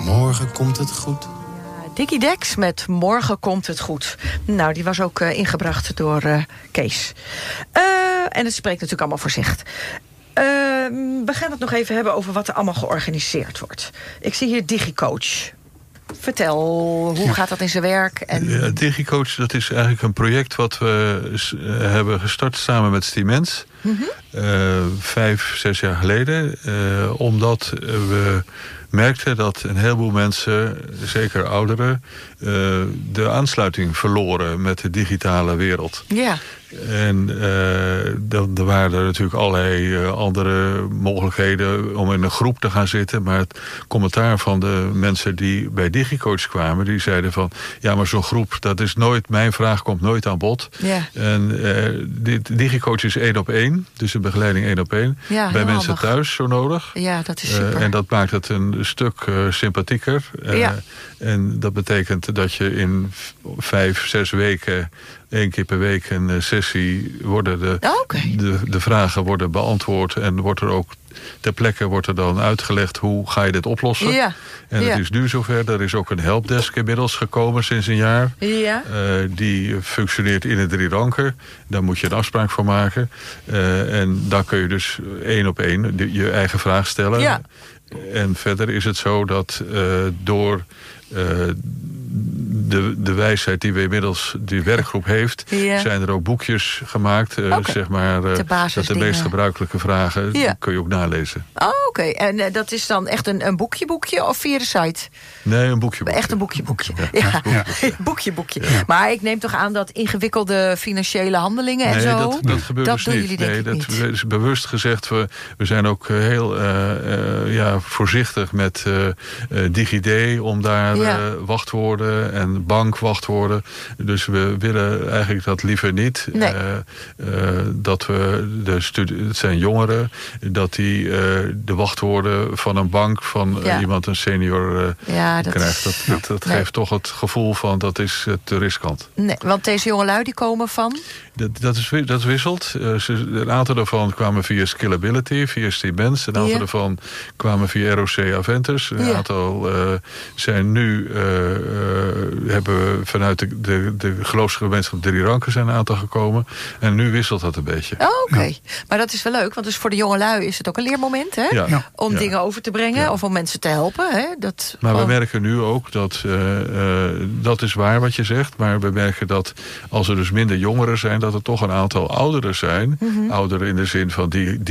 Morgen komt het goed. Dickie Dex met Morgen komt het goed. Nou, die was ook ingebracht door Kees. En het spreekt natuurlijk allemaal voor zich. We gaan het nog even hebben over wat er allemaal georganiseerd wordt. Ik zie hier DigiCoach. Vertel, hoe gaat dat in zijn werk? En... Ja, DigiCoach, dat is eigenlijk een project wat we hebben gestart samen met Siemens. 5, 6 jaar geleden. Omdat we merkten dat een heleboel mensen, zeker ouderen, de aansluiting verloren met de digitale wereld. Ja. En er waren er natuurlijk allerlei andere mogelijkheden om in een groep te gaan zitten. Maar het commentaar van de mensen die bij DigiCoach kwamen, die zeiden van, ja, maar zo'n groep, dat is nooit, mijn vraag komt nooit aan bod. Ja. En DigiCoach is 1-op-1, dus een begeleiding 1-op-1. Ja, bij mensen handig. thuis zo nodig. Ja, dat is super. En dat maakt het een stuk sympathieker. Ja. En dat betekent dat je in 5, 6 weken, 1 keer per week een sessie worden de vragen worden beantwoord. En wordt er ook ter plekke wordt er dan uitgelegd hoe ga je dit oplossen. Ja. En het is nu zover. Er is ook een helpdesk inmiddels gekomen sinds een jaar. Ja. Die functioneert in het Drieranker. Daar moet je een afspraak voor maken. En dan kun je dus 1-op-1 je eigen vraag stellen. Ja. En verder is het zo dat door de wijsheid die we inmiddels die werkgroep heeft, zijn er ook boekjes gemaakt. Zeg maar, dat de meest gebruikelijke vragen kun je ook nalezen. Oh, oké. En dat is dan echt een boekje of via de site? Nee, een boekje. Echt een boekje. Ja. boekje. Ja. Maar ik neem toch aan dat ingewikkelde financiële handelingen en zo, dat gebeurt dat dus doen niet. Jullie denk ik niet. Dat is bewust gezegd. We zijn ook heel voorzichtig met DigiD om daar wachtwoorden en bankwachtwoorden. Dus we willen eigenlijk dat liever niet. Nee. Dat we het zijn jongeren, dat die de wachtwoorden van een bank van iemand een senior krijgt. Dat geeft toch het gevoel van dat is te riskant. Nee, want deze jongelui die komen van? Dat wisselt. Een aantal daarvan kwamen via Scalability, via Siemens. Een aantal daarvan kwamen via ROC Aventus. Een aantal zijn nu hebben we vanuit de geloofsgemeenschap Drieranker zijn een aantal gekomen. En nu wisselt dat een beetje. Oh, oké. Maar dat is wel leuk, want dus voor de jongelui is het ook een leermoment, hè? Ja. Om dingen over te brengen of om mensen te helpen. Hè? Maar we merken nu ook dat is waar wat je zegt, maar we merken dat als er dus minder jongeren zijn, dat er toch een aantal ouderen zijn. Ouderen in de zin van die